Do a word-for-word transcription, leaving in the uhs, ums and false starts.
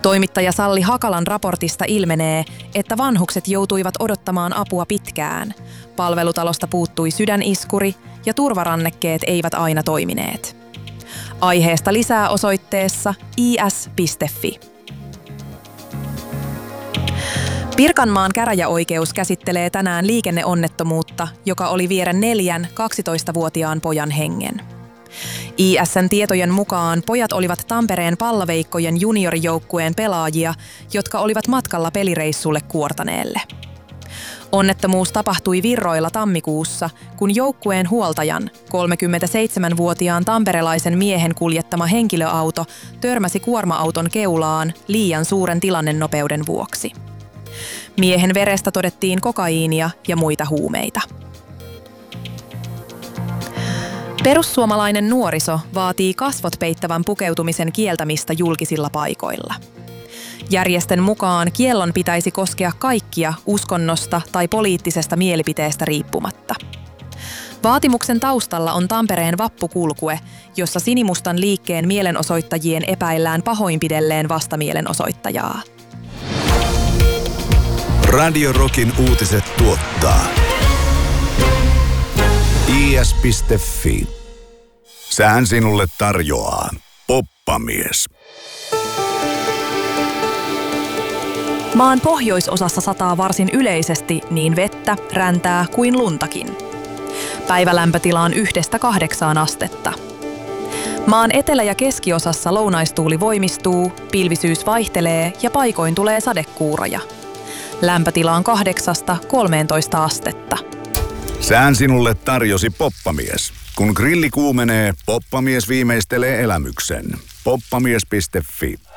Toimittaja Salli Hakalan raportista ilmenee, että vanhukset joutuivat odottamaan apua pitkään. Palvelutalosta puuttui sydäniskuri ja turvarannekkeet eivät aina toimineet. Aiheesta lisää osoitteessa i s piste f i. Pirkanmaan käräjäoikeus käsittelee tänään liikenneonnettomuutta, joka oli viedä neljän kaksitoistavuotiaan pojan hengen. I S:n tietojen mukaan pojat olivat Tampereen Pallaveikkojen juniorijoukkueen pelaajia, jotka olivat matkalla pelireissulle Kuortaneelle. Onnettomuus tapahtui Virroilla tammikuussa, kun joukkueen huoltajan, kolmekymmentäseitsemänvuotiaan tamperelaisen miehen kuljettama henkilöauto törmäsi kuorma-auton keulaan liian suuren tilannenopeuden vuoksi. Miehen verestä todettiin kokaiinia ja muita huumeita. Perussuomalainen nuoriso vaatii kasvot peittävän pukeutumisen kieltämistä julkisilla paikoilla. Järjestön mukaan kiellon pitäisi koskea kaikkia uskonnosta tai poliittisesta mielipiteestä riippumatta. Vaatimuksen taustalla on Tampereen vappukulkue, jossa sinimustan liikkeen mielenosoittajien epäillään pahoinpidelleen vastamielenosoittajaa. Radio Rockin uutiset tuottaa i s piste f i. Sään sinulle tarjoaa Poppamies. Maan pohjoisosassa sataa varsin yleisesti niin vettä, räntää kuin luntakin. Päivälämpötila on yhdestä kahdeksaan astetta. Maan etelä- ja keskiosassa lounaistuuli voimistuu, pilvisyys vaihtelee ja paikoin tulee sadekuuroja. Lämpötila on kahdeksasta kolmeentoista astetta. Sään sinulle tarjosi Poppamies. Kun grilli kuumenee, Poppamies viimeistelee elämyksen. poppamies piste f i.